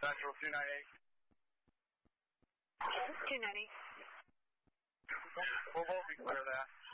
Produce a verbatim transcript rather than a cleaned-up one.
Central two nine eight. two nine eight. We'll both be clear of that.